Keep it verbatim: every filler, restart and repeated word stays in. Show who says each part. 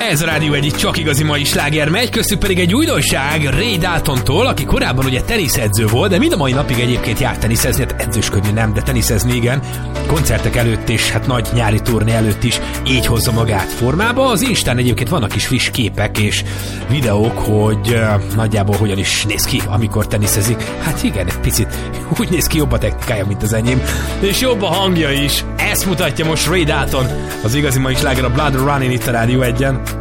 Speaker 1: ez a Rádió egyik csak igazi mai sláger megy, köztük pedig egy újdonság Ray Daltontól, aki korábban ugye teniszedző volt, de mind a mai napig egyébként jár teniszezni, hát edzősködni nem, de teniszezni igen. Koncertek előtt és hát nagy nyári turné előtt is így hozza magát formába. Az Instán egyébként vannak is friss képek és videók, hogy uh, nagyjából hogyan is néz ki, amikor teniszezik. Hát igen, egy picit úgy néz ki, jobb a technikája, mint az enyém, és jobb a hangja is. Ezt mutatja most Ray Dalton, az igazi mai sláger a Blood Running itt a Rádió egyen.